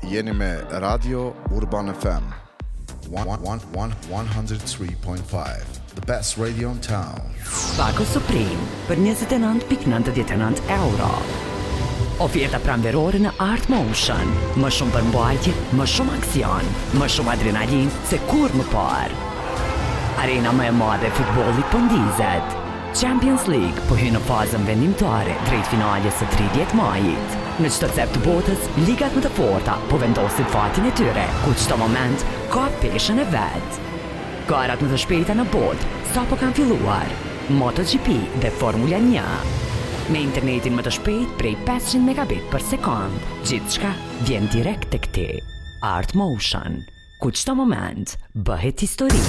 Jeni me Radio Urban FM 103.5, the best radio in town. Paco Supreme për 29.99 euro. Oferta pranverore në Art Motion. Më shumë përmbajtje, më shumë aksion, më shumë adrenalin se kur më parë. Arena më e madhe e futbollit po ndizet. Champions League po hyn në fazën vendimtare drejt finales së 30 majit. Në çdo cep të botës, ligat më të forta po vendosin fatin e tyre, ku çdo moment ka peshën e vet. Garat më të shpejta në botë sapo kanë filluar. MotoGP dhe Formula 1. Me internetin më të shpejt prej 500 megabit për sekond, gjithçka vjen direkt tek ti. Art Motion, ku çdo moment bëhet histori.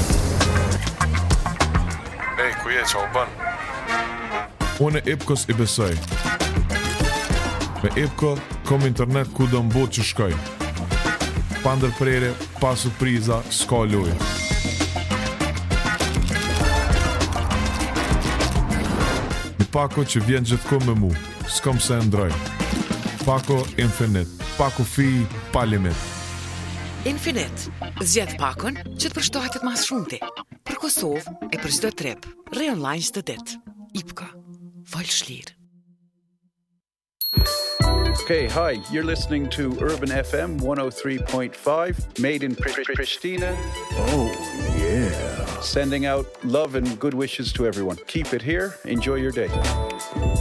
Ej, ku je, qa u bën? Unë e Epkos I besoj. Me Epko, kom internet ku do mbot që shkoj. Pa ndërprerje, pa surpriza, s'ka lojë. Një Pako që vjen gjithkohë me mu, s'kom se ndroj. Pako Infinite, Pako fi, pa limit. Infinite, zgjedh Pakon që të përshtohet mas shumti. Për Kosovë e për çdo trip, rri online çdo ditë. Ipka, fal shlir. Okay, hi, you're listening to Urban FM 103.5, made in Pristina. Oh, yeah. Sending out love and good wishes to everyone. Keep it here. Enjoy your day.